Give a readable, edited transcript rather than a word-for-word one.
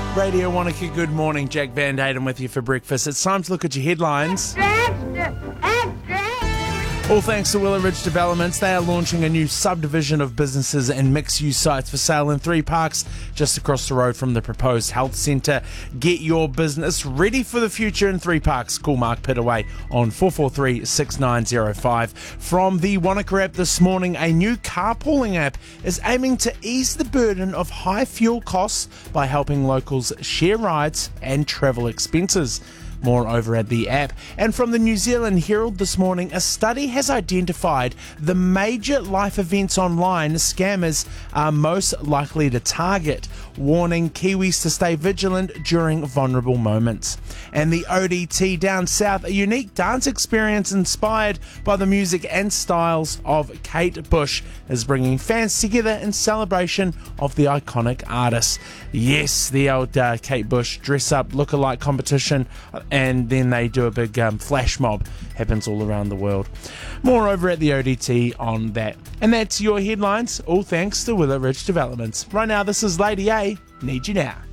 Radio Wanaka, good morning. Jack Van Hayden with you for breakfast. It's time to look at your headlines. All thanks to Willow Ridge Developments. They are launching a new subdivision of businesses and mixed-use sites for sale in 3 parks just across the road from the proposed health centre. Get your business ready for the future in 3 parks. Call Mark Pittaway on 443-6905. From the Wanaka app this morning, a new carpooling app is aiming to ease the burden of high fuel costs by helping locals share rides and travel expenses. More over at the app. And from the New Zealand Herald this morning, a study has identified the major life events online scammers are most likely to target, warning Kiwis to stay vigilant during vulnerable moments. And the ODT down south, a unique dance experience inspired by the music and styles of Kate Bush, is bringing fans together in celebration of the iconic artist. Yes, the old Kate Bush dress-up look-alike competition, and then they do a big flash mob. Happens all around the world. More over at the ODT on that. And that's your headlines, all thanks to Willow Ridge Developments. Right now, this is Lady A, Need You Now.